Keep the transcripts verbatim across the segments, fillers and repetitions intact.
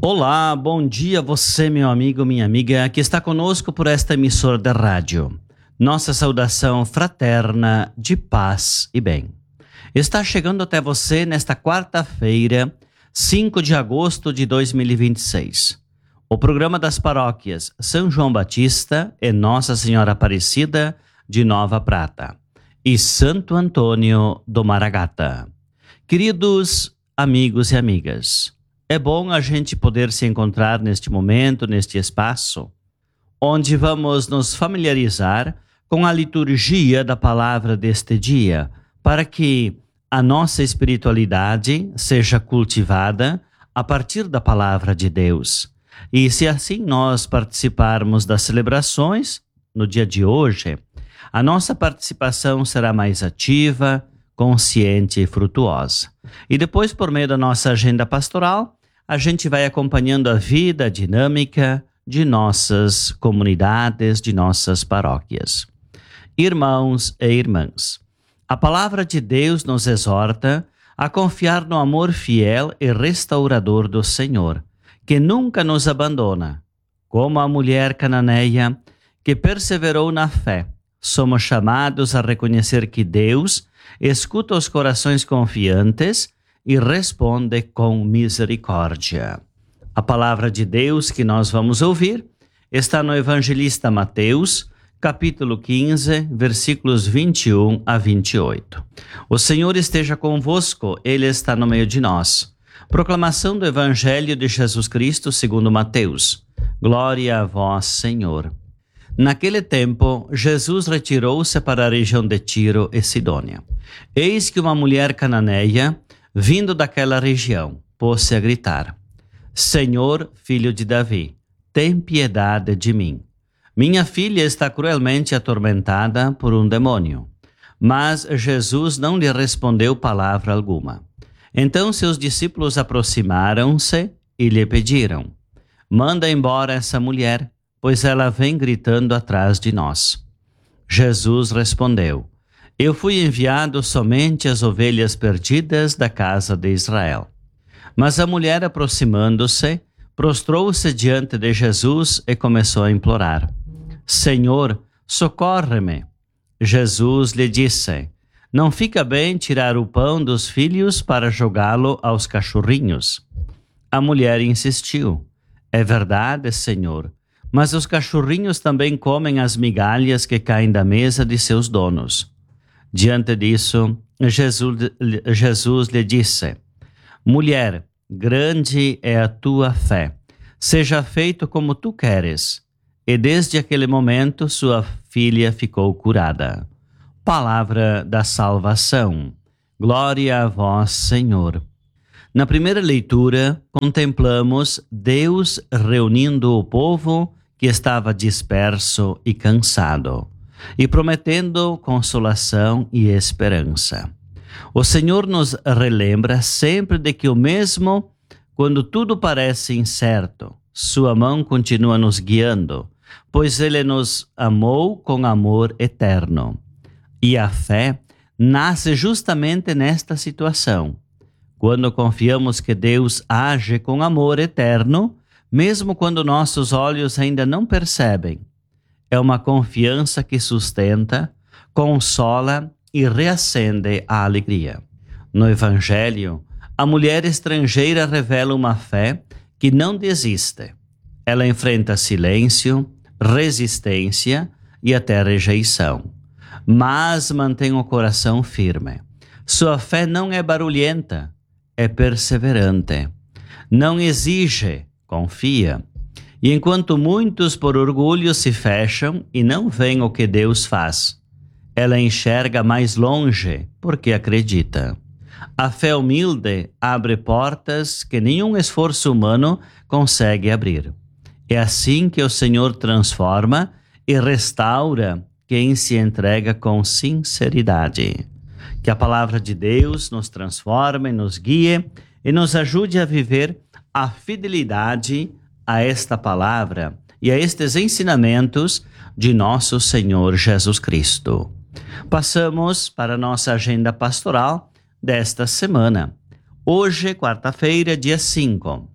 Olá, bom dia você, meu amigo, minha amiga, que está conosco por esta emissora de rádio. Nossa saudação fraterna de paz e bem. Está chegando até você nesta quarta-feira, cinco de agosto de dois mil e vinte e seis. O programa das paróquias São João Batista e Nossa Senhora Aparecida de Nova Prata e Santo Antônio do Maragata. Queridos amigos e amigas, é bom a gente poder se encontrar neste momento, neste espaço, onde vamos nos familiarizar com a liturgia da palavra deste dia, para que a nossa espiritualidade seja cultivada a partir da palavra de Deus. E se assim nós participarmos das celebrações no dia de hoje, a nossa participação será mais ativa, consciente e frutuosa. E depois, por meio da nossa agenda pastoral, a gente vai acompanhando a vida dinâmica de nossas comunidades, de nossas paróquias. Irmãos e irmãs, a palavra de Deus nos exorta a confiar no amor fiel e restaurador do Senhor, que nunca nos abandona. Como a mulher cananeia que perseverou na fé, somos chamados a reconhecer que Deus escuta os corações confiantes e responde com misericórdia. A palavra de Deus que nós vamos ouvir está no Evangelista Mateus, capítulo quinze, versículos vinte e um a vinte e oito. O Senhor esteja convosco, Ele está no meio de nós. Proclamação do Evangelho de Jesus Cristo segundo Mateus. Glória a vós, Senhor. Naquele tempo, Jesus retirou-se para a região de Tiro e Sidônia. Eis que uma mulher cananeia, vindo daquela região, pôs-se a gritar: Senhor, filho de Davi, tem piedade de mim. Minha filha está cruelmente atormentada por um demônio. Mas Jesus não lhe respondeu palavra alguma. Então seus discípulos aproximaram-se e lhe pediram: manda embora essa mulher, pois ela vem gritando atrás de nós. Jesus respondeu: Eu fui enviado somente às ovelhas perdidas da casa de Israel. Mas a mulher, aproximando-se, prostrou-se diante de Jesus e começou a implorar: Senhor, socorre-me. Jesus lhe disse: Não fica bem tirar o pão dos filhos para jogá-lo aos cachorrinhos. A mulher insistiu: É verdade, Senhor, mas os cachorrinhos também comem as migalhas que caem da mesa de seus donos. Diante disso, Jesus, Jesus lhe disse: Mulher, grande é a tua fé. Seja feito como tu queres. E desde aquele momento sua filha ficou curada. Palavra da salvação. Glória a vós, Senhor. Na primeira leitura, contemplamos Deus reunindo o povo que estava disperso e cansado, e prometendo consolação e esperança. O Senhor nos relembra sempre de que o mesmo quando tudo parece incerto, sua mão continua nos guiando, pois Ele nos amou com amor eterno. E a fé nasce justamente nesta situação, quando confiamos que Deus age com amor eterno, mesmo quando nossos olhos ainda não percebem. É uma confiança que sustenta, consola e reacende a alegria. No Evangelho, a mulher estrangeira revela uma fé que não desiste. Ela enfrenta silêncio, resistência e até rejeição, mas mantém o coração firme. Sua fé não é barulhenta, é perseverante. Não exige, confia. E enquanto muitos por orgulho se fecham e não veem o que Deus faz, ela enxerga mais longe porque acredita. A fé humilde abre portas que nenhum esforço humano consegue abrir. É assim que o Senhor transforma e restaura quem se entrega com sinceridade. Que a palavra de Deus nos transforme, nos guie e nos ajude a viver a fidelidade a esta palavra e a estes ensinamentos de nosso Senhor Jesus Cristo. Passamos para a nossa agenda pastoral desta semana. Hoje, quarta-feira, dia cinco.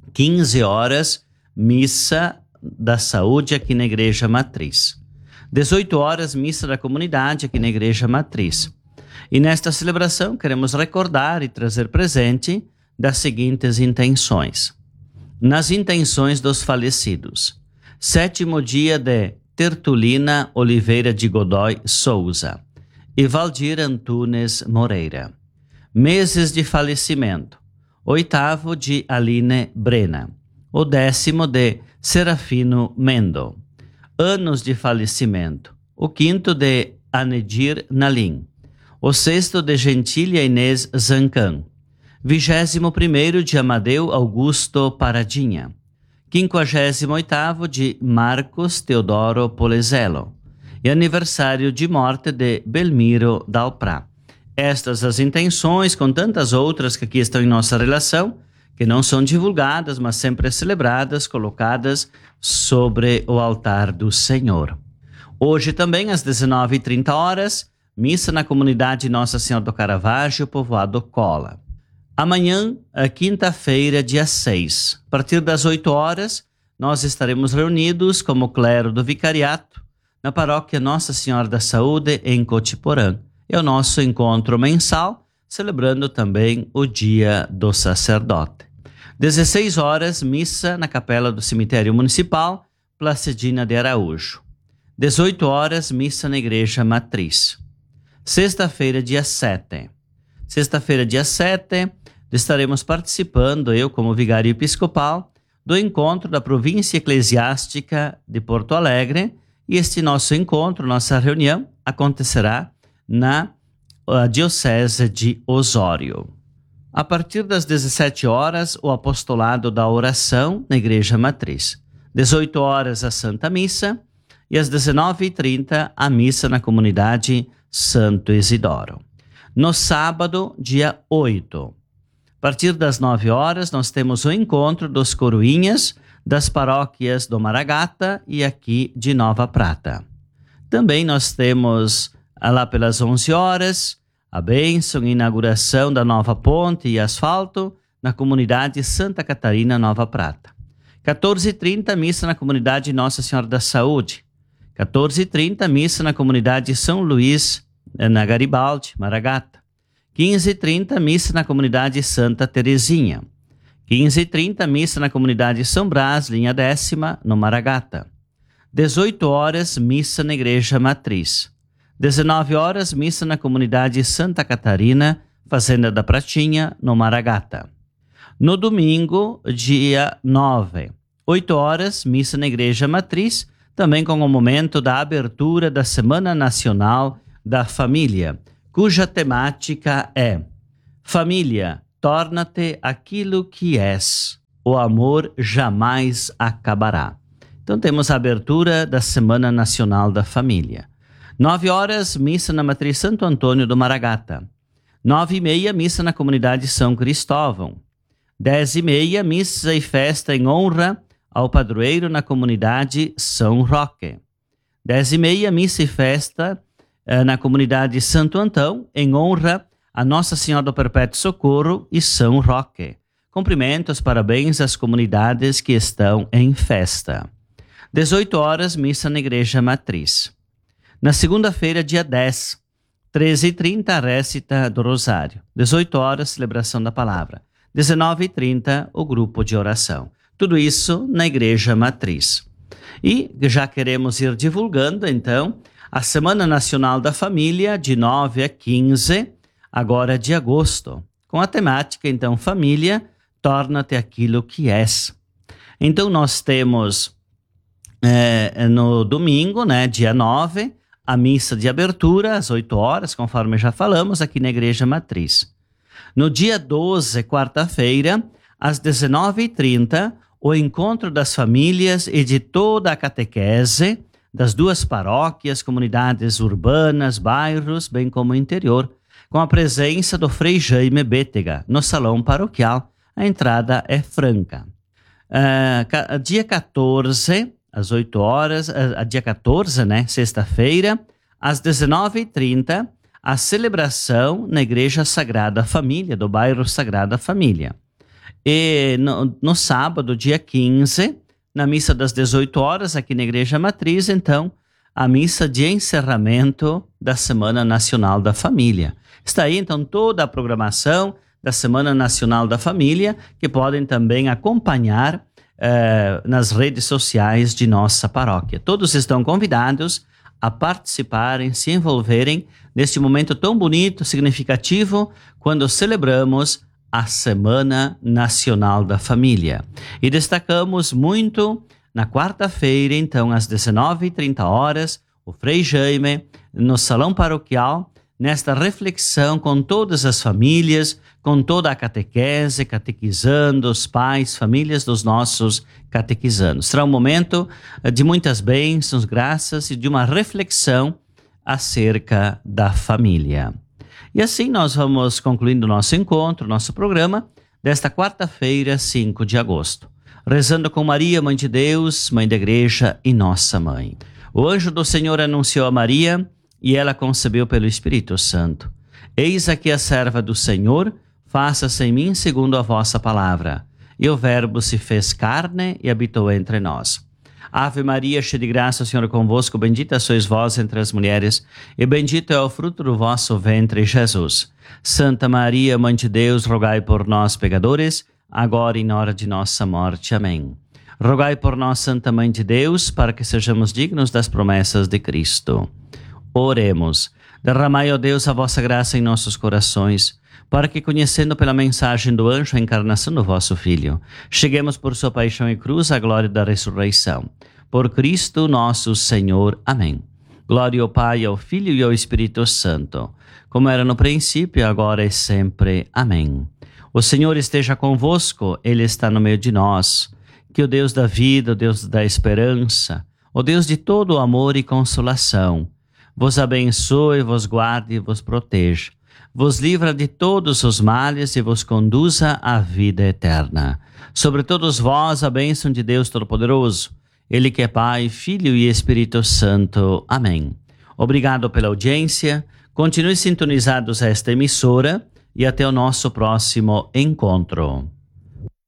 quinze horas, missa da saúde aqui na Igreja Matriz. dezoito horas, missa da comunidade aqui na Igreja Matriz. E nesta celebração queremos recordar e trazer presente das seguintes intenções. Nas intenções dos falecidos. Sétimo dia de Tertulina Oliveira de Godoy Souza e Valdir Antunes Moreira. Meses de falecimento. Oitavo de Aline Brena. O décimo de Serafino Mendo. Anos de falecimento. O quinto de Anedir Nalim. O sexto de Gentília Inês Zancan. Vigésimo primeiro de Amadeu Augusto Paradinha. Quinquagésimo oitavo de Marcos Teodoro Polezelo. E aniversário de morte de Belmiro Dalprá. Estas as intenções, com tantas outras que aqui estão em nossa relação, que não são divulgadas, mas sempre celebradas, colocadas sobre o altar do Senhor. Hoje também, às dezenove e trinta horas, missa na comunidade Nossa Senhora do Caravaggio, povoado Cola. Amanhã, quinta-feira, dia seis, a partir das oito horas, nós estaremos reunidos como clero do vicariato na paróquia Nossa Senhora da Saúde, em Cotiporã. É o nosso encontro mensal, celebrando também o Dia do Sacerdote. dezesseis horas, missa na capela do cemitério municipal, Placidina de Araújo. dezoito horas, missa na Igreja Matriz. Sexta-feira, dia sete. Sexta-feira, dia sete, estaremos participando, eu como vigário episcopal, do encontro da província eclesiástica de Porto Alegre, e este nosso encontro, nossa reunião, acontecerá na uh, Diocese de Osório. A partir das dezessete horas, o apostolado da oração na Igreja Matriz. dezoito horas, a Santa Missa, e às dezenove e trinta, a missa na comunidade Santo Isidoro. No sábado, dia oito, a partir das nove horas, nós temos o encontro dos coroinhas das paróquias do Maragata e aqui de Nova Prata. Também nós temos, lá pelas onze horas, a bênção e inauguração da nova ponte e asfalto na comunidade Santa Catarina, Nova Prata. quatorze e trinta, missa na comunidade Nossa Senhora da Saúde. quatorze e trinta, missa na comunidade São Luís, na Garibaldi, Maragata. quinze e trinta, missa na comunidade Santa Terezinha. quinze e trinta, missa na comunidade São Brás, linha décima, no Maragata. dezoito horas, missa na Igreja Matriz. dezenove horas, missa na comunidade Santa Catarina, Fazenda da Pratinha, no Maragata. No domingo, dia nove, oito horas, missa na Igreja Matriz, também com o momento da abertura da Semana Nacional da Família, cuja temática é Família, torna-te aquilo que és, o amor jamais acabará. Então temos a abertura da Semana Nacional da Família. Nove horas, missa na Matriz Santo Antônio do Maragata. Nove e meia, missa na comunidade São Cristóvão. Dez e meia, missa e festa em honra ao padroeiro na comunidade São Roque. Dez e meia, missa e festa eh, na comunidade Santo Antão, em honra a Nossa Senhora do Perpétuo Socorro e São Roque. Cumprimentos, parabéns às comunidades que estão em festa. dezoito horas, missa na Igreja Matriz. Na segunda-feira, dia dez, treze e trinta, a récita do Rosário. dezoito horas, celebração da palavra. dezenove e trinta, o grupo de oração. Tudo isso na Igreja Matriz. E já queremos ir divulgando, então, a Semana Nacional da Família, de nove a quinze, agora de agosto, com a temática, então, Família, torna-te aquilo que és. Então, nós temos é, no domingo, né, dia nove, a missa de abertura, às oito horas, conforme já falamos, aqui na Igreja Matriz. No dia doze, quarta-feira, às dezenove e trinta, o encontro das famílias e de toda a catequese das duas paróquias, comunidades urbanas, bairros, bem como o interior, com a presença do Frei Jaime Bétega, no salão paroquial. A entrada é franca. Uh, dia quatorze, às oito horas, uh, dia quatorze, né, sexta-feira, às dezenove e trinta, a celebração na Igreja Sagrada Família, do bairro Sagrada Família. E no, no sábado, dia quinze, na missa das dezoito horas, aqui na Igreja Matriz, então, a missa de encerramento da Semana Nacional da Família. Está aí, então, toda a programação da Semana Nacional da Família, que podem também acompanhar eh, nas redes sociais de nossa paróquia. Todos estão convidados a participarem, se envolverem neste momento tão bonito, significativo, quando celebramos a Semana Nacional da Família. E destacamos muito na quarta-feira, então, às dezenove e trinta horas, o Frei Jaime, no Salão Paroquial, nesta reflexão com todas as famílias, com toda a catequese, catequizando os pais, famílias dos nossos catequizandos. Será um momento de muitas bênçãos, graças e de uma reflexão acerca da família. E assim nós vamos concluindo o nosso encontro, nosso programa, desta quarta-feira, cinco de agosto. Rezando com Maria, Mãe de Deus, Mãe da Igreja e Nossa Mãe. O anjo do Senhor anunciou a Maria e ela concebeu pelo Espírito Santo. Eis aqui a serva do Senhor, faça-se em mim segundo a vossa palavra. E o Verbo se fez carne e habitou entre nós. Ave Maria, cheia de graça, o Senhor é convosco, bendita sois vós entre as mulheres, e bendito é o fruto do vosso ventre, Jesus. Santa Maria, Mãe de Deus, rogai por nós, pecadores, agora e na hora de nossa morte. Amém. Rogai por nós, Santa Mãe de Deus, para que sejamos dignos das promessas de Cristo. Oremos. Derramai, ó Deus, a vossa graça em nossos corações, para que, conhecendo pela mensagem do anjo a encarnação do vosso Filho, cheguemos por sua paixão e cruz à glória da ressurreição. Por Cristo nosso Senhor. Amém. Glória ao Pai, ao Filho e ao Espírito Santo, como era no princípio, agora e sempre. Amém. O Senhor esteja convosco, Ele está no meio de nós. Que o Deus da vida, o Deus da esperança, o Deus de todo amor e consolação, vos abençoe, vos guarde e vos proteja, vos livra de todos os males e vos conduza à vida eterna. Sobre todos vós, a bênção de Deus Todo-Poderoso, Ele que é Pai, Filho e Espírito Santo. Amém. Obrigado pela audiência, continue sintonizados a esta emissora e até o nosso próximo encontro.